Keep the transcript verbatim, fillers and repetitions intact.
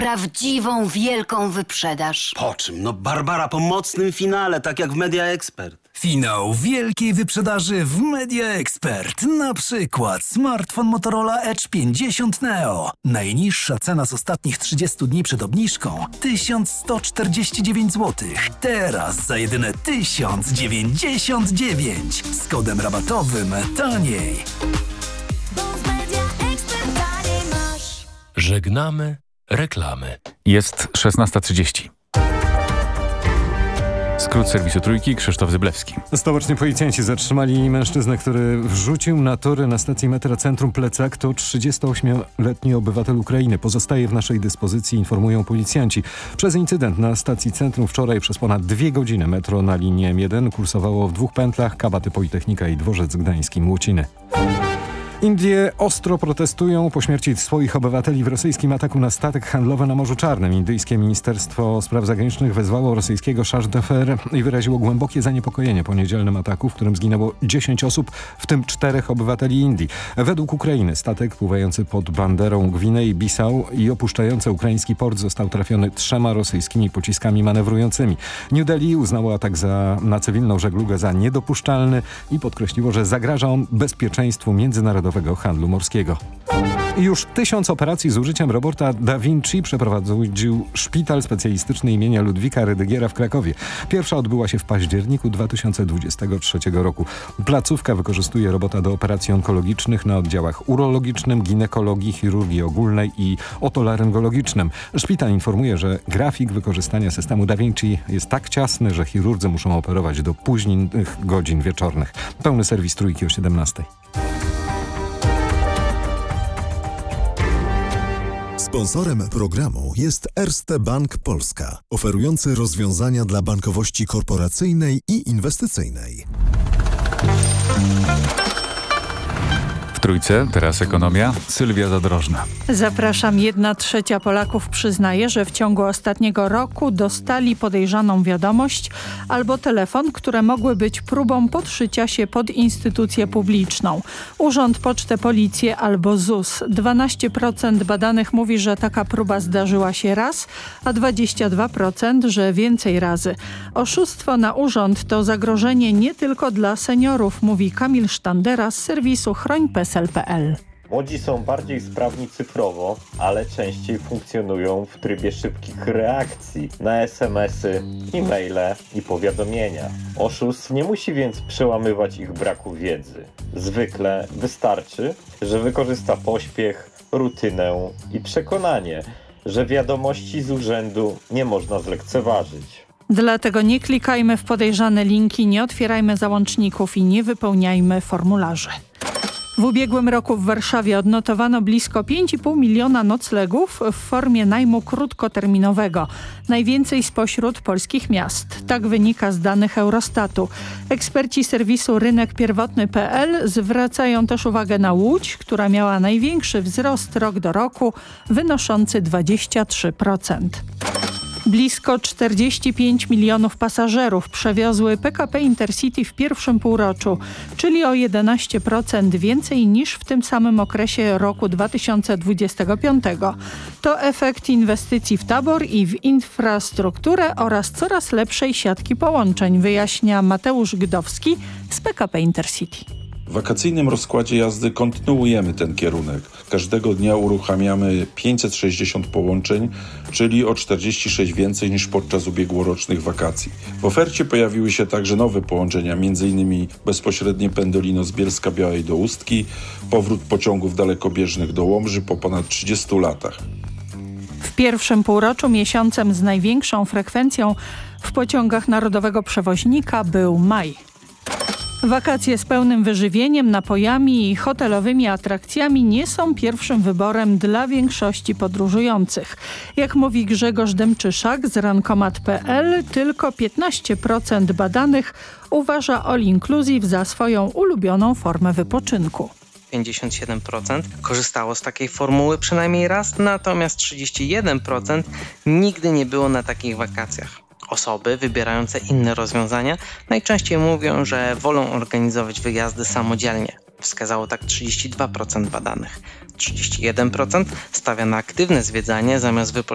Prawdziwą, wielką wyprzedaż. Po czym? No Barbara, po mocnym finale, tak jak w Media Expert. Finał wielkiej wyprzedaży w Media Expert. Na przykład smartfon Motorola Edge pięćdziesiąt Neo. Najniższa cena z ostatnich trzydziestu dni przed obniżką tysiąc sto czterdzieści dziewięć złotych. Teraz za jedyne tysiąc dziewięćdziesiąt dziewięć. Z kodem rabatowym taniej. Żegnamy reklamy. Jest szesnasta trzydzieści. Skrót serwisu Trójki, Krzysztof Zyblewski. Stoczni policjanci zatrzymali mężczyznę, który wrzucił na tory na stacji metra Centrum plecak. To trzydziestoośmioletni obywatel Ukrainy. Pozostaje w naszej dyspozycji, informują policjanci. Przez incydent na stacji Centrum wczoraj przez ponad dwie godziny metro na linii M jeden kursowało w dwóch pętlach: Kabaty Politechnika i Dworzec Gdański Młociny. Indie ostro protestują po śmierci swoich obywateli w rosyjskim ataku na statek handlowy na Morzu Czarnym. Indyjskie Ministerstwo Spraw Zagranicznych wezwało rosyjskiego Charge d'Affaires i wyraziło głębokie zaniepokojenie po niedzielnym ataku, w którym zginęło dziesięć osób, w tym czterech obywateli Indii. Według Ukrainy statek pływający pod banderą Gwinei-Bissau i opuszczający ukraiński port został trafiony trzema rosyjskimi pociskami manewrującymi. New Delhi uznało atak za, na cywilną żeglugę za niedopuszczalny i podkreśliło, że zagraża on bezpieczeństwu międzynarodowego handlu morskiego. Już tysiąc operacji z użyciem robota Da Vinci przeprowadził Szpital Specjalistyczny imienia Ludwika Rydygiera w Krakowie. Pierwsza odbyła się w październiku dwa tysiące dwudziestego trzeciego roku. Placówka wykorzystuje robota do operacji onkologicznych na oddziałach urologicznym, ginekologii, chirurgii ogólnej i otolaryngologicznym. Szpital informuje, że grafik wykorzystania systemu Da Vinci jest tak ciasny, że chirurdzy muszą operować do późnych godzin wieczornych. Pełny serwis Trójki o siedemnastej. Sponsorem programu jest Erste Bank Polska, oferujący rozwiązania dla bankowości korporacyjnej i inwestycyjnej. W Trójce, teraz ekonomia, Sylwia Zadrożna. Zapraszam. Jedna trzecia Polaków przyznaje, że w ciągu ostatniego roku dostali podejrzaną wiadomość albo telefon, które mogły być próbą podszycia się pod instytucję publiczną. Urząd, Pocztę, Policję albo Z U S. dwanaście procent badanych mówi, że taka próba zdarzyła się raz, a dwadzieścia dwa procent, że więcej razy. Oszustwo na urząd to zagrożenie nie tylko dla seniorów, mówi Kamil Sztandera z serwisu chroń P E S L kropka P L. Młodzi są bardziej sprawni cyfrowo, ale częściej funkcjonują w trybie szybkich reakcji na es em esy, e-maile i powiadomienia. Oszust nie musi więc przełamywać ich braku wiedzy. Zwykle wystarczy, że wykorzysta pośpiech, rutynę i przekonanie, że wiadomości z urzędu nie można zlekceważyć. Dlatego nie klikajmy w podejrzane linki, nie otwierajmy załączników i nie wypełniajmy formularzy. W ubiegłym roku w Warszawie odnotowano blisko pięć i pół miliona noclegów w formie najmu krótkoterminowego. Najwięcej spośród polskich miast. Tak wynika z danych Eurostatu. Eksperci serwisu rynek pierwotny kropka P L zwracają też uwagę na Łódź, która miała największy wzrost rok do roku, wynoszący dwadzieścia trzy procent. Blisko czterdzieści pięć milionów pasażerów przewiozły P K P Intercity w pierwszym półroczu, czyli o jedenaście procent więcej niż w tym samym okresie roku dwa tysiące dwudziestego piątego. To efekt inwestycji w tabor i w infrastrukturę oraz coraz lepszej siatki połączeń, wyjaśnia Mateusz Gdowski z P K P Intercity. W wakacyjnym rozkładzie jazdy kontynuujemy ten kierunek. Każdego dnia uruchamiamy pięćset sześćdziesiąt połączeń, czyli o czterdzieści sześć więcej niż podczas ubiegłorocznych wakacji. W ofercie pojawiły się także nowe połączenia, m.in. bezpośrednie Pendolino z Bielska-Białej do Ustki, powrót pociągów dalekobieżnych do Łomży po ponad trzydziestu latach. W pierwszym półroczu miesiącem z największą frekwencją w pociągach narodowego przewoźnika był maj. Wakacje z pełnym wyżywieniem, napojami i hotelowymi atrakcjami nie są pierwszym wyborem dla większości podróżujących. Jak mówi Grzegorz Dęczyszak z rankomat kropka P L, tylko piętnaście procent badanych uważa all inclusive za swoją ulubioną formę wypoczynku. pięćdziesiąt siedem procent korzystało z takiej formuły przynajmniej raz, natomiast trzydzieści jeden procent nigdy nie było na takich wakacjach. Osoby wybierające inne rozwiązania najczęściej mówią, że wolą organizować wyjazdy samodzielnie. Wskazało tak trzydzieści dwa procent badanych. trzydzieści jeden procent stawia na aktywne zwiedzanie zamiast wypoczynku.